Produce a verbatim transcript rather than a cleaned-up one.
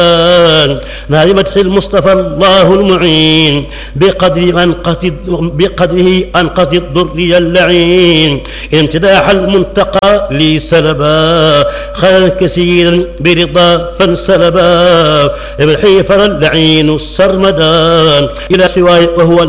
نال مدح المصطفى الله المعين بقدر أنقذ بقدره أنقذ الضري اللعين امتداح المنتقى لي سلبا خيرا كثيرا برضا فانسلبا ابن حيفر اللعين السرمدان إلى سواي وهو